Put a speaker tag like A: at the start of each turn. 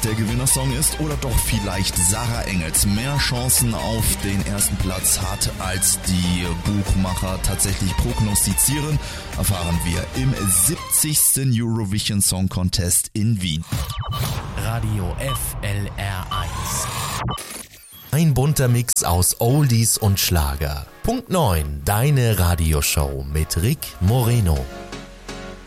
A: der Gewinnersong ist oder doch vielleicht Sarah Engels mehr Chancen auf den ersten Platz hat, als die Buchmacher tatsächlich prognostizieren, erfahren wir im 70. Eurovision Song Contest in Wien.
B: Radio FLR1. Ein bunter Mix aus Oldies und Schlager. Punkt 9, deine Radioshow mit Rick Moreno.